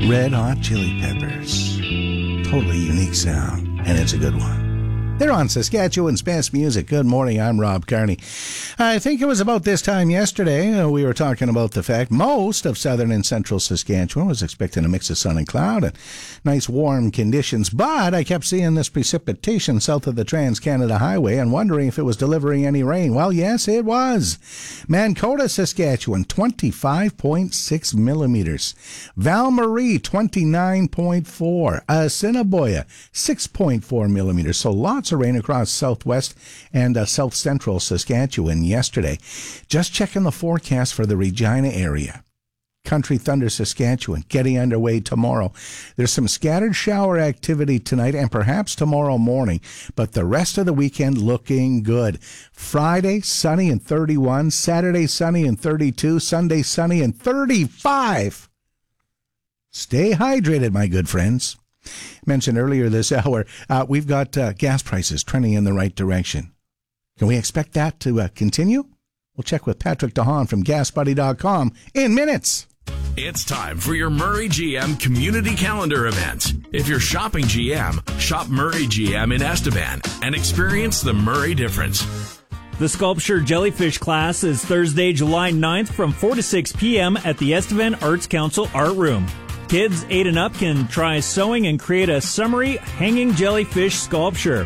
Red Hot Chili Peppers. Totally unique sound, and it's a good one. They're on Saskatchewan's best music. Good morning, I'm Rob Carney. I think it was about this time yesterday we were talking about the fact most of southern and central Saskatchewan was expecting a mix of sun and cloud and nice warm conditions, but I kept seeing this precipitation south of the Trans-Canada Highway and wondering if it was delivering any rain. Well, yes, it was. Mancota, Saskatchewan, 25.6 millimeters. Val-Marie, 29.4. Assiniboia, 6.4 millimeters. So lots of rain across southwest and south central Saskatchewan yesterday. Just checking the forecast for the Regina area. Country Thunder, Saskatchewan, getting underway tomorrow. There's some scattered shower activity tonight and perhaps tomorrow morning, but the rest of the weekend looking good. Friday, sunny and 31. Saturday, sunny and 32. Sunday, sunny and 35. Stay hydrated, my good friends. Mentioned earlier this hour, we've got gas prices trending in the right direction. Can we expect that to continue? We'll check with Patrick DeHaan from GasBuddy.com in minutes. It's time for your Murray GM Community Calendar event. If you're shopping GM, shop Murray GM in Estevan and experience the Murray difference. The Sculpture Jellyfish class is Thursday, July 9th from 4 to 6 p.m. at the Estevan Arts Council Art Room. Kids 8 and up can try sewing and create a summery hanging jellyfish sculpture.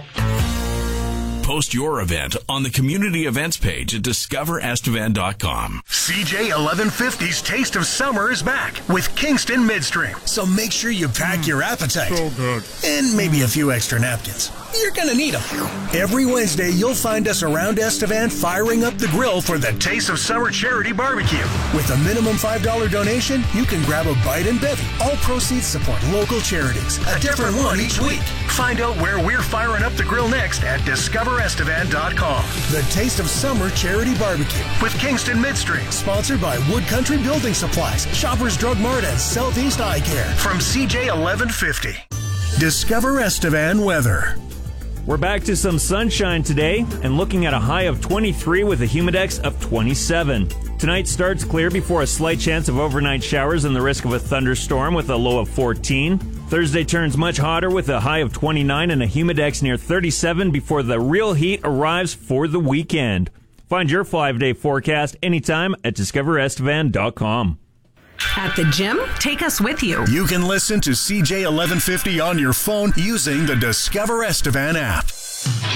Post your event on the community events page at discoverestevan.com. CJ 1150's Taste of Summer is back with Kingston Midstream. So make sure you pack your appetite. So good. And maybe a few extra napkins. You're going to need them. Every Wednesday, you'll find us around Estevan firing up the grill for the Taste of Summer Charity Barbecue. With a minimum $5 donation, you can grab a bite and bevy. All proceeds support local charities. A different one each week. Find out where we're firing up the grill next at discoverestevan.com. The Taste of Summer Charity Barbecue with Kingston Midstream. Sponsored by Wood Country Building Supplies, Shoppers Drug Mart, and Southeast Eye Care. From CJ 1150. Discover Estevan weather. We're back to some sunshine today and looking at a high of 23 with a humidex of 27. Tonight starts clear before a slight chance of overnight showers and the risk of a thunderstorm with a low of 14. Thursday turns much hotter with a high of 29 and a humidex near 37 before the real heat arrives for the weekend. Find your 5-day forecast anytime at discoverestevan.com. At the gym, take us with you. You can listen to CJ 1150 on your phone using the Discover Estevan app.